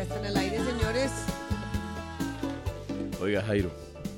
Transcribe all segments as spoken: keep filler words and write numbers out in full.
están al aire, señores. Oiga, Jairo.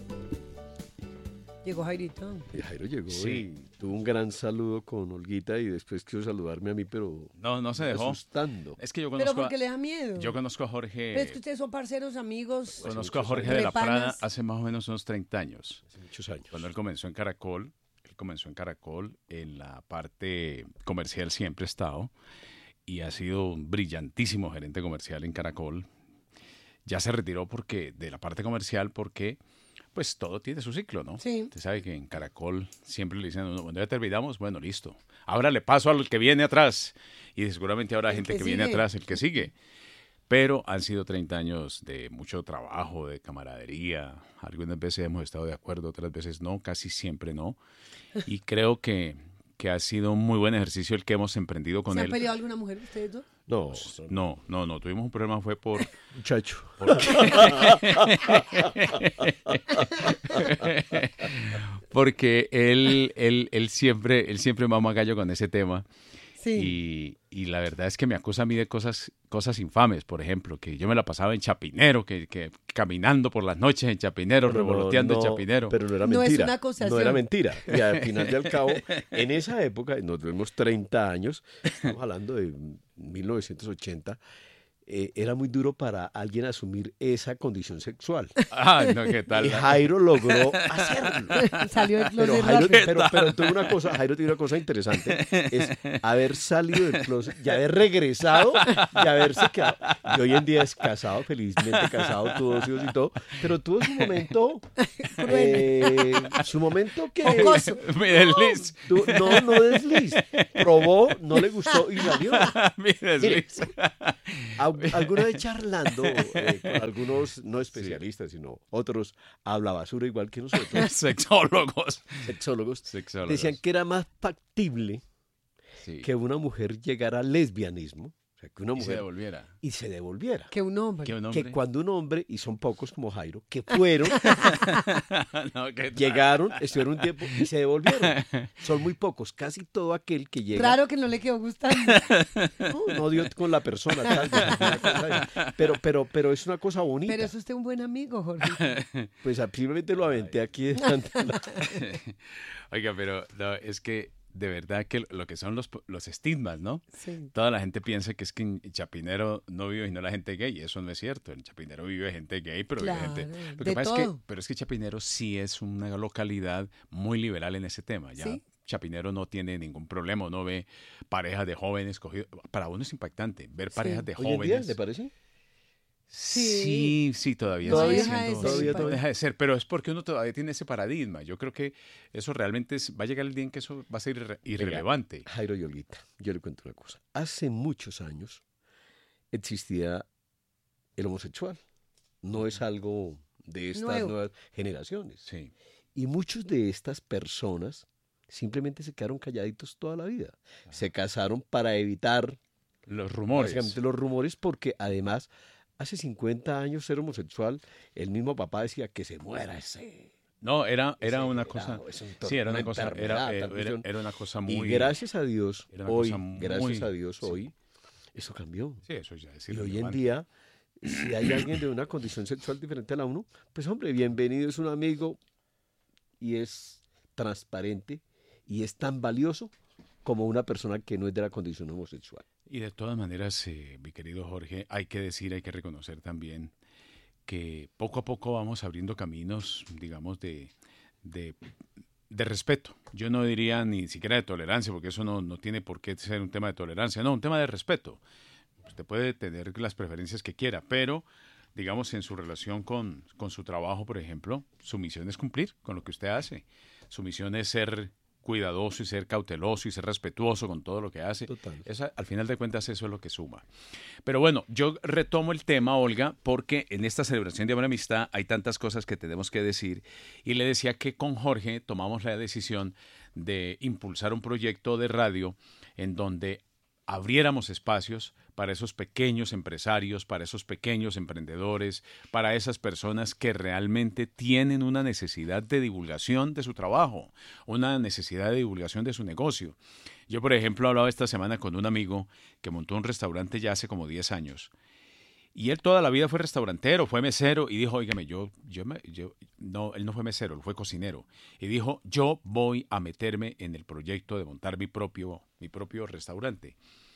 Llegó Jairito. Y Jairo llegó Sí. y tuvo un gran saludo con Olguita y después quiso saludarme a mí, pero No, no se dejó. asustando. Es que yo Pero conozco, porque a, le da miedo. yo conozco a Jorge, Pero es que ustedes son parceros, amigos. conozco a Jorge de la Repanas. Prada hace más o menos unos treinta años. Hace muchos años. Cuando él comenzó en Caracol, él comenzó en Caracol, en la parte comercial siempre ha estado y ha sido un brillantísimo gerente comercial en Caracol. Ya se retiró porque de la parte comercial porque pues todo tiene su ciclo, ¿no? Sí. Usted sabe que en Caracol siempre le dicen, "No, cuando ya terminamos, bueno, listo. Ahora le paso al que viene atrás." Y seguramente habrá El gente que que, viene sigue. atrás, el que sigue. Pero han sido treinta años de mucho trabajo, de camaradería. Algunas veces hemos estado de acuerdo, otras veces no, casi siempre no. Y creo que, que ha sido un muy buen ejercicio el que hemos emprendido con ¿Se han él. peleado alguna mujer ustedes dos? No, No, no, no, tuvimos un problema, fue por... muchacho. Porque él, él, él siempre, él siempre mama gallo con ese tema. Sí. Y, y la verdad es que me acusa a mí de cosas, cosas infames, por ejemplo, que yo me la pasaba en Chapinero, que, que caminando por las noches en Chapinero, Pero no, revoloteando en no, Chapinero. Pero no era No es mentira. una acusación. No era mentira. Y al final y al cabo, en esa época, nos vemos treinta años, estamos hablando de mil novecientos ochenta, eh, era muy duro para alguien asumir esa condición sexual. Ah, no, ¿qué tal? Y Jairo logró hacerlo. Salió del Pero closet Jairo, rápido. pero, pero tuvo una cosa, Jairo tiene una cosa interesante, es haber salido del closet y haber regresado y haberse quedado. Y hoy en día es casado, felizmente casado, tuvo dos hijos y todo, pero tuvo su momento, eh, su momento que... Jocoso. Mi desliz. tu- no, no desliz. Probó, no le gustó y salió. Mi desliz. Al- Alguna vez charlando eh, con algunos, no especialistas, sino otros, habla basura igual que nosotros, Sexólogos. sexólogos, Sexólogos. decían que era más factible Sí. que una mujer llegara al lesbianismo, o sea, que una Y se mujer devolviera. y se devolviera. Que un hombre. Que un hombre. Que cuando un hombre, y son pocos como Jairo, que fueron, No, ¿qué tal? llegaron, estuvieron un tiempo y se devolvieron. Son muy pocos, casi todo aquel que llega. Raro que no le quedó gustando. No, no dio con la persona, tal vez, alguna cosa así. pero, pero, pero es una cosa bonita. Pero es usted un buen amigo, Jorge. Pues simplemente lo aventé aquí delante. Oiga, pero no, es que de verdad que lo que son los, los estigmas, ¿no? Sí. Toda la gente piensa que es que en Chapinero no vive sino la gente gay, y eso no es cierto. En Chapinero vive gente gay, pero vive Claro, gente... Lo de que pasa es que, todo. pero es que Chapinero sí es una localidad muy liberal en ese tema. Ya ¿Sí? Chapinero no tiene ningún problema, uno ve parejas de jóvenes cogidos. Para uno es impactante ver parejas de Hoy en día, jóvenes. ¿le parece? Sí, sí, todavía No sigue deja de siendo- ser, Todavía, no todavía. deja de ser, pero es porque uno todavía tiene ese paradigma. Yo creo que eso realmente es- va a llegar el día en que eso va a ser irre- irrelevante. Jairo y Olguita, yo le cuento una cosa. Hace muchos años existía el homosexual. No es algo de estas Nuevo. nuevas generaciones. Sí. Y muchos de estas personas simplemente se quedaron calladitos toda la vida. Se casaron para evitar Los rumores. básicamente los rumores, porque además hace cincuenta años ser homosexual, el mismo papá decía que se muera ese. No, era, era ese una pelado, cosa. es un Sí, era una una cosa. Era, enfermedad, era, tal cuestión. era una cosa Y muy. gracias a Dios, era una hoy, cosa muy- gracias a Dios, sí. hoy, eso cambió. Sí, eso ya es Y hoy en irrelevante. día, si hay alguien de una condición sexual diferente a la uno, pues hombre, bienvenido, es un amigo y es transparente y es tan valioso como una persona que no es de la condición homosexual. Y de todas maneras, eh, mi querido Jorge, hay que decir, hay que reconocer también que poco a poco vamos abriendo caminos, digamos, de, de, de respeto. Yo no diría ni siquiera de tolerancia, porque eso no, no tiene por qué ser un tema de tolerancia, no, un tema de respeto. Usted puede tener las preferencias que quiera, pero, digamos, en su relación con, con su trabajo, por ejemplo, su misión es cumplir con lo que usted hace. Su misión es ser cuidadoso y ser cauteloso y ser respetuoso con todo lo que hace. Total. Esa, al final de cuentas, eso es lo que suma. Pero bueno, yo retomo el tema, Olga, porque en esta celebración de Amor y Amistad hay tantas cosas que tenemos que decir. Y le decía que con Jorge tomamos la decisión de impulsar un proyecto de radio en donde abriéramos espacios para esos pequeños empresarios, para esos pequeños emprendedores, para esas personas que realmente tienen una necesidad de divulgación de su trabajo, una necesidad de divulgación de su negocio. Yo, por ejemplo, hablaba esta semana con un amigo que montó un restaurante ya hace como diez años Y él toda la vida fue restaurantero, fue mesero y dijo, óigame, yo, yo, me, yo, no, él no fue mesero, él fue cocinero. Y dijo, yo voy a meterme en el proyecto de montar mi propio, mi propio restaurante.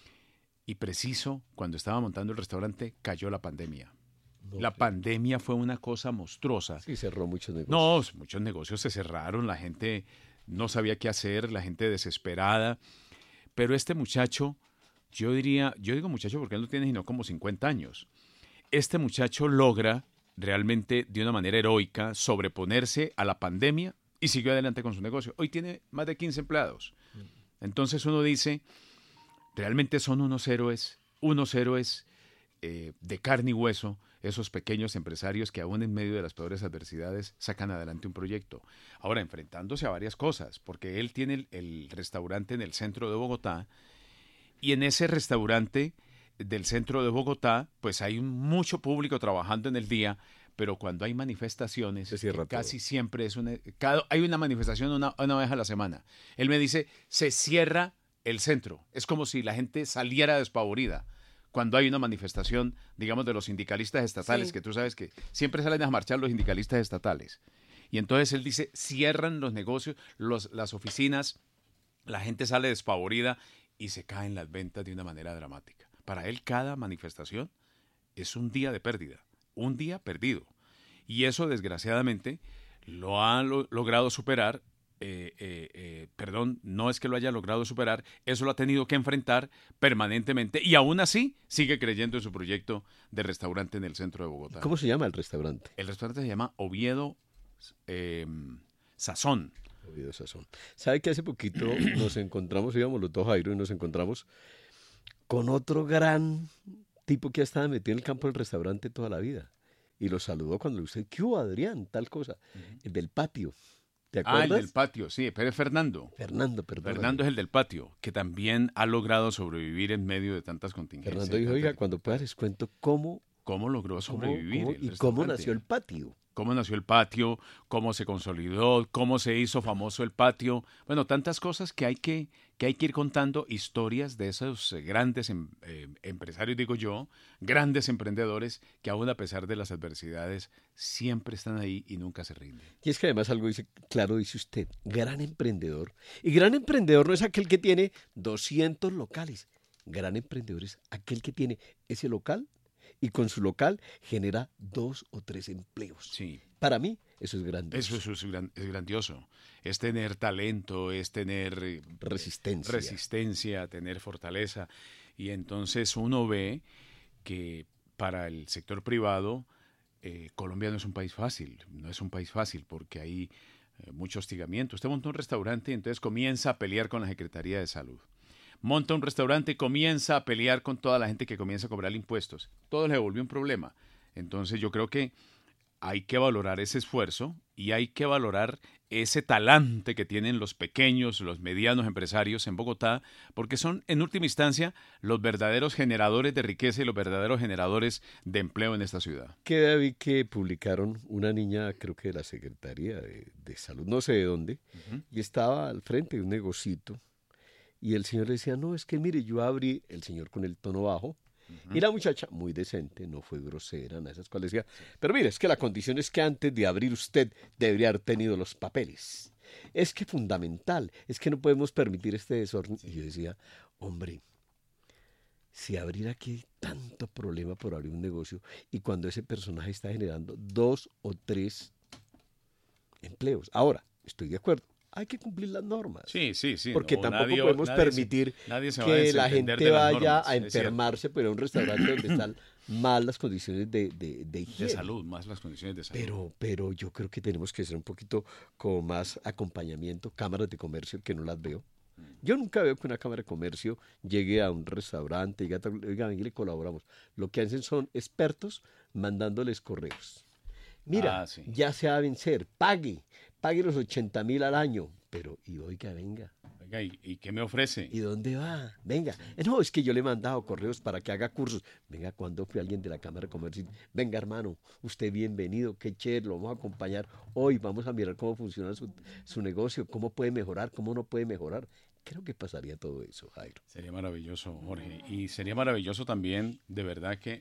Y preciso, cuando estaba montando el restaurante, cayó la pandemia. No, la claro. pandemia fue una cosa monstruosa. Sí, cerró muchos negocios. No, muchos negocios se cerraron, la gente no sabía qué hacer, la gente desesperada. Pero este muchacho, yo diría, yo digo muchacho porque él no tiene sino como cincuenta años. Este muchacho logra realmente de una manera heroica sobreponerse a la pandemia y siguió adelante con su negocio. Hoy tiene más de quince empleados. Entonces uno dice, realmente son unos héroes, unos héroes eh, de carne y hueso, esos pequeños empresarios que aún en medio de las peores adversidades sacan adelante un proyecto. Ahora, enfrentándose a varias cosas, porque él tiene el, el restaurante en el centro de Bogotá y en ese restaurante del centro de Bogotá, pues hay un, mucho público trabajando en el día, pero cuando hay manifestaciones, Se cierra casi todo. siempre es una, cada, hay una manifestación una, una vez a la semana. Él me dice, se cierra el centro. Es como si la gente saliera despavorida cuando hay una manifestación, digamos, de los sindicalistas estatales, Sí. que tú sabes que siempre salen a marchar los sindicalistas estatales. Y entonces él dice, cierran los negocios, los, las oficinas, la gente sale despavorida y se caen las ventas de una manera dramática. Para él cada manifestación es un día de pérdida, un día perdido. Y eso desgraciadamente lo ha lo, logrado superar, eh, eh, eh, perdón, no es que lo haya logrado superar, eso lo ha tenido que enfrentar permanentemente y aún así sigue creyendo en su proyecto de restaurante en el centro de Bogotá. ¿Cómo se llama el restaurante? El restaurante se llama Oviedo eh, Sazón. Oviedo Sazón. ¿Sabe que hace poquito nos encontramos, íbamos los dos, Jairo, y nos encontramos con otro gran tipo que ha estado metido en el campo del restaurante toda la vida? Y lo saludó cuando le usted, ¿qué hubo, Adrián? Tal cosa. Uh-huh. El del patio. ¿Te acuerdas? Ah, el del patio, sí, pero es Fernando. Fernando, perdón. Fernando es el del patio, que también ha logrado sobrevivir en medio de tantas contingencias. Fernando dijo, oiga, cuando pueda les cuento cómo... ¿Cómo logró sobrevivir? Cómo, cómo, ¿Y cómo nació el patio? Cómo nació el patio, cómo se consolidó, cómo se hizo famoso el patio. Bueno, tantas cosas que hay que, que, hay que ir contando, historias de esos grandes em, eh, empresarios, digo yo, grandes emprendedores que aún a pesar de las adversidades siempre están ahí y nunca se rinden. Y es que además algo dice, claro, dice usted, gran emprendedor. Y gran emprendedor no es aquel que tiene doscientos locales. Gran emprendedor es aquel que tiene ese local y con su local genera dos o tres empleos. Sí. Para mí, eso es grandioso. Eso es, es, es grandioso. Es tener talento, es tener resistencia. resistencia, tener fortaleza. Y entonces uno ve que para el sector privado, eh, Colombia no es un país fácil. No es un país fácil porque hay eh, mucho hostigamiento. Usted monta un restaurante y entonces comienza a pelear con la Secretaría de Salud. Monta un restaurante y comienza a pelear con toda la gente que comienza a cobrar impuestos. Todo le volvió un problema. Entonces yo creo que hay que valorar ese esfuerzo y hay que valorar ese talante que tienen los pequeños, los medianos empresarios en Bogotá, porque son en última instancia los verdaderos generadores de riqueza y los verdaderos generadores de empleo en esta ciudad. Que vi que publicaron una niña, creo que de la Secretaría de, de Salud, no sé de dónde, uh-huh. y estaba al frente de un negocito. Y el señor le decía, no, es que mire, yo abrí, el señor con el tono bajo, uh-huh. y la muchacha, muy decente, no fue grosera, nada de esas cuales decía, sí. pero mire, es que la condición es que antes de abrir usted debería haber tenido los papeles. Es que fundamental, es que no podemos permitir este desorden. Sí. Y yo decía, hombre, si abrir aquí hay tanto problema por abrir un negocio, y cuando ese personaje está generando dos o tres empleos. Ahora, estoy de acuerdo. Hay que cumplir las normas. Sí, sí, sí. Porque no, tampoco nadie, podemos nadie permitir se, nadie se que la gente vaya normas, a enfermarse por un restaurante donde están mal las condiciones de, de, de higiene. De salud, más las condiciones de salud. Pero, pero yo creo que tenemos que hacer un poquito como más acompañamiento, cámaras de comercio que no las veo. Yo nunca veo que una cámara de comercio llegue a un restaurante y diga, oiga, ven y le colaboramos. Lo que hacen son expertos mandándoles correos. Mira, ah, sí. ya se va a vencer, pague, pague los ochenta mil al año, pero y oiga, venga. Oiga, ¿y, ¿y qué me ofrece? ¿Y dónde va? Venga, no, es que yo le he mandado correos para que haga cursos. Venga, cuando fue alguien de la Cámara de Comercio, venga hermano, usted bienvenido, qué chévere, lo vamos a acompañar. Hoy vamos a mirar cómo funciona su, su negocio, cómo puede mejorar, cómo no puede mejorar. Creo que pasaría todo eso, Jairo. Sería maravilloso, Jorge. Y sería maravilloso también, de verdad que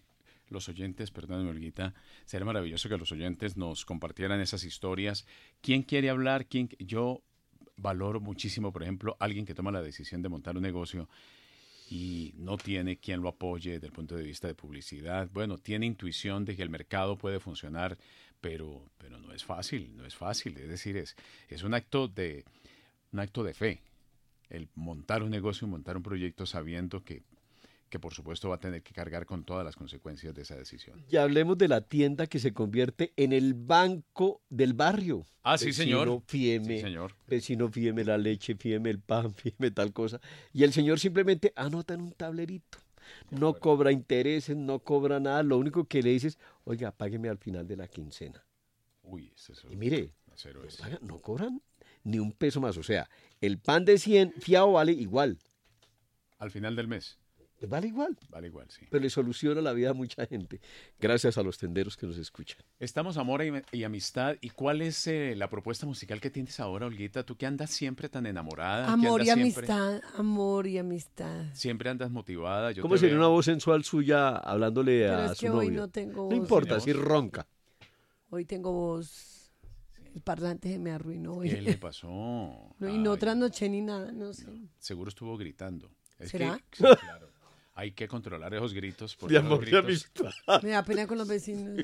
los oyentes, perdónenme, Olguita, sería maravilloso que los oyentes nos compartieran esas historias. ¿Quién quiere hablar? ¿Quién? Yo valoro muchísimo, por ejemplo, alguien que toma la decisión de montar un negocio y no tiene quien lo apoye desde el punto de vista de publicidad. Bueno, tiene intuición de que el mercado puede funcionar, pero, pero no es fácil, no es fácil. Es decir, es, es un acto de, un acto de fe, el montar un negocio, montar un proyecto sabiendo que, que por supuesto va a tener que cargar con todas las consecuencias de esa decisión. Y hablemos de la tienda que se convierte en el banco del barrio. Ah, sí, señor. Vecino, fíeme, Sí, señor. vecino, fíeme la leche, fíeme el pan, fíeme tal cosa. Y el señor simplemente anota en un tablerito. No cobra intereses, no cobra nada. Lo único que le dice es, oiga, págueme al final de la quincena. Uy, ese es Y mire, cero es. paga- no cobran ni un peso más. O sea, el pan de cien fiado vale igual. Al final del mes, Vale igual. vale igual, sí. Pero le soluciona la vida a mucha gente. Gracias a los tenderos que nos escuchan. Estamos amor y, y amistad. ¿Y cuál es eh, la propuesta musical que tienes ahora, Olguita? Tú que andas siempre tan enamorada. que Amor andas y siempre, amistad, amor y amistad. Siempre andas motivada. Yo ¿Cómo te sería veo. una voz sensual suya hablándole Pero a es su que hoy novio? no tengo No voz. importa, ¿Tiene si voz? ronca. Hoy tengo voz. El parlante se me arruinó hoy. ¿Qué le pasó? No, y no Ay, trasnoché ni nada, no sé. seguro estuvo gritando. Es ¿Será? que- sí, claro. Hay que controlar esos gritos. Porque De los amor y gritos- amistad. Me da pena con los vecinos.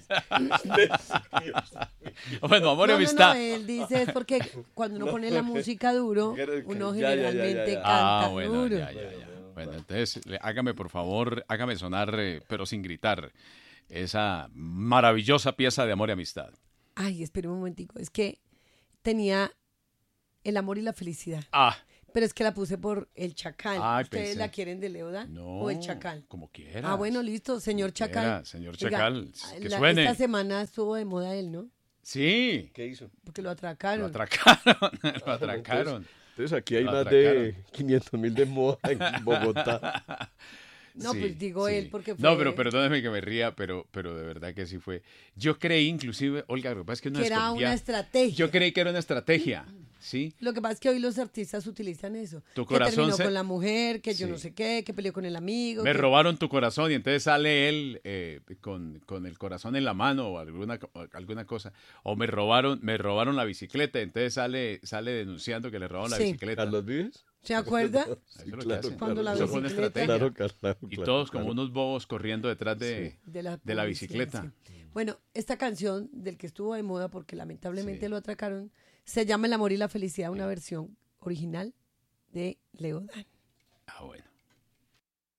Bueno, amor y No, no, amistad. no, él dice es porque cuando uno pone la música duro, uno Ya, ya, ya, ya, generalmente ya. canta Ah, bueno, duro. ya, ya, ya. Bueno, entonces, le- hágame por favor, hágame sonar, eh, pero sin gritar, esa maravillosa pieza de amor y amistad. Ay, espera un momentico, es que tenía el amor y la felicidad, Ah, pero es que la puse por el Chacal. Ay, ¿Ustedes pensé. la quieren de Leodan no. o el Chacal? Como quiera. Ah, bueno, listo, señor Chacal. quiera, señor Oiga, Chacal, que la- suene. Esta semana estuvo de moda él, ¿no? Sí, ¿Qué hizo? Porque lo lo atracaron. atracaron, lo atracaron. Entonces aquí hay Lo más atracaron. de quinientos mil de moda en Bogotá. No, Sí, pues digo sí. él porque fue... No, pero perdóneme que me ría, pero, pero de verdad que sí fue. Yo creí inclusive, Olga, lo que pasa es que uno que era desconfía. una estrategia. Yo creí que era una estrategia, ¿sí? Lo que pasa es que hoy los artistas utilizan eso. Tu que corazón terminó se- con la mujer, que yo Sí. no sé qué, que peleó con el amigo. Me que- robaron tu corazón y entonces sale él eh, con, con el corazón en la mano o alguna, co- alguna cosa. O me robaron, me robaron la bicicleta, entonces sale, sale denunciando que le robaron la Sí. bicicleta. ¿Carlos Vives? ¿Se acuerda? Eso es lo que claro, hacen. Cuando la Eso fue una bicicleta- estrategia. Claro, claro, Y claro, todos como claro. unos bobos corriendo detrás de, De la, de la policía, bicicleta. sí. Bueno, esta canción del que estuvo de moda porque lamentablemente Sí. lo atracaron, se llama El amor y la felicidad, una versión original de Leodan. Ah, bueno.